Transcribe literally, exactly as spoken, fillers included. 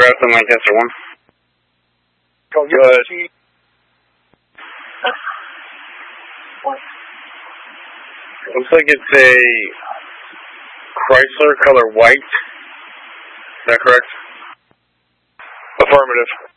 Grafton, Lancaster one. Go Go ahead. Looks like it's a Chrysler color white. Is that correct? Affirmative.